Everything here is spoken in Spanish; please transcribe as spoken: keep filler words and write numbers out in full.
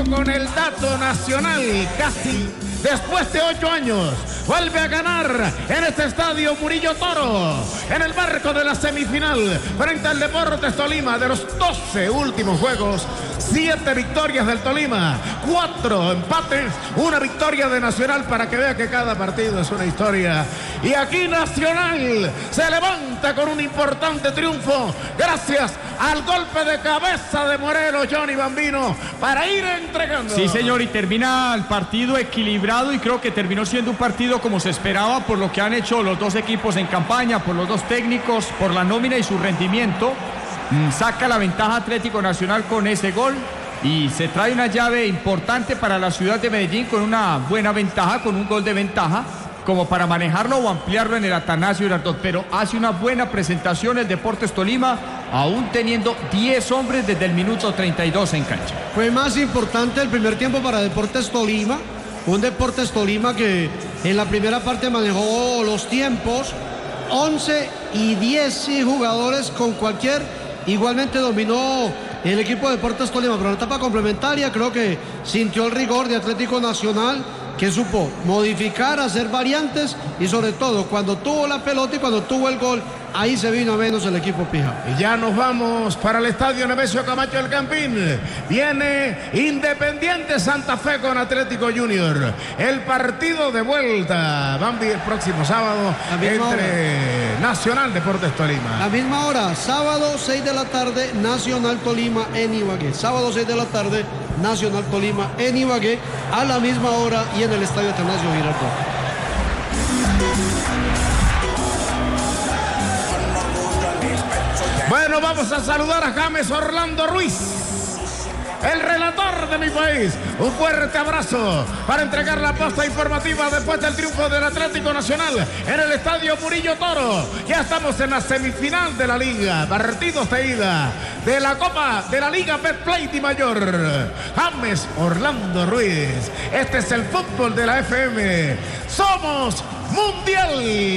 México con el dato nacional, casi después de ocho años, vuelve a ganar en este estadio Murillo Toro, en el marco de la semifinal, frente al Deportes Tolima. De los doce últimos juegos, siete victorias del Tolima, cuatro empates, una victoria de Nacional, para que vea que cada partido es una historia. Y aquí Nacional se levanta con un importante triunfo, gracias al golpe de cabeza de Morelos, Johnny Bambino, para ir entregando. Sí, señor, y termina el partido equilibrado, y creo que terminó siendo un partido como se esperaba por lo que han hecho los dos equipos en campaña, por los dos técnicos, por la nómina y su rendimiento. Mm, saca la ventaja Atlético Nacional con ese gol y se trae una llave importante para la ciudad de Medellín, con una buena ventaja, con un gol de ventaja, como para manejarlo o ampliarlo en el Atanasio Girardot. Pero hace una buena presentación el Deportes Tolima, aún teniendo diez hombres desde el minuto treinta y dos en cancha. Fue más importante el primer tiempo para Deportes Tolima, un Deportes Tolima que en la primera parte manejó los tiempos, once y diez jugadores con cualquier, igualmente dominó el equipo de Deportes Tolima, pero en la etapa complementaria creo que sintió el rigor de Atlético Nacional, que supo modificar, hacer variantes, y sobre todo cuando tuvo la pelota y cuando tuvo el gol, ahí se vino a menos el equipo Pija. Y ya nos vamos para el estadio Nemesio Camacho del Campín. Viene Independiente Santa Fe con Atlético Junior. El partido de vuelta, Bambi, el próximo sábado entre hora. Nacional Deportes Tolima. La misma hora, sábado seis de la tarde, Nacional Tolima en Ibagué. Sábado seis de la tarde, Nacional Tolima en Ibagué, a la misma hora y en el estadio Atanasio Girardot. Bueno, vamos a saludar a James Orlando Ruiz, el relator de mi país. Un fuerte abrazo para entregar la posta informativa después del triunfo del Atlético Nacional en el estadio Murillo Toro. Ya estamos en la semifinal de la liga, partidos de ida de la Copa de la Liga Betplay Di Mayor. James Orlando Ruiz, este es el fútbol de la F M. Somos Mundial.